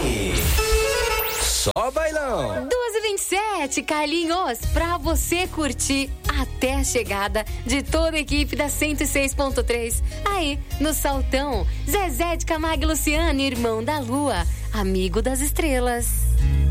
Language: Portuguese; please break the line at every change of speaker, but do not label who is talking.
Só bailão.
2h27, Carlinhos, pra você curtir até a chegada de toda a equipe da 106.3. Aí, no Saltão, Zezé de Camargo e Luciano, irmão da Lua, amigo das estrelas.